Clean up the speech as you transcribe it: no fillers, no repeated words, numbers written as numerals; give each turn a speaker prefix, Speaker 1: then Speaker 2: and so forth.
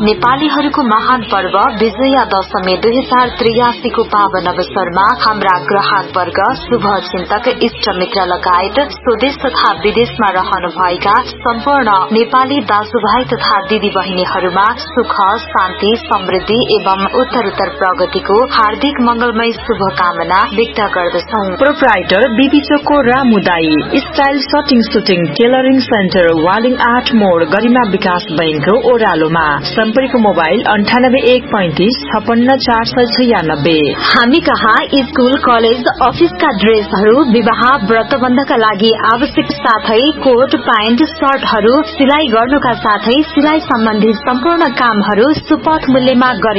Speaker 1: नेपालीहरूको महान पर्व विजया दशमी 2083 को पावन अवसरमा हाम्रा ग्राहकवर्ग, शुभचिन्तक, इष्ट मित्र लगायत स्वदेश तथा विदेशमा रहनुभएका सम्पूर्ण नेपाली दाजुभाइ तथा दिदी बहिनीहरूमा सुख, शान्ति, समृद्धि एवं उत्तरोत्तर प्रगतिको हार्दिक मंगलमय शुभकामना व्यक्त गर्दछौ।
Speaker 2: प्रोप्राइटर बीबी choco रामुदाई, style सटिङ shooting tailoring centre, Waling 8 मोड़, गरिमा विकास बैंक ओरालोमा। सम्पर्क मोबाइल 9815 56 496।
Speaker 1: हामी कहाँ स्कूल, कलेज, अफिसका ड्रेसहरू, विवाह, व्रतबन्धका लागि आवश्यक साथै कोट, प्यान्ट, शर्टहरू सिलाई गर्नुका साथै सिलाई सम्बन्धी सम्पूर्ण कामहरू सुपथ मूल्यमा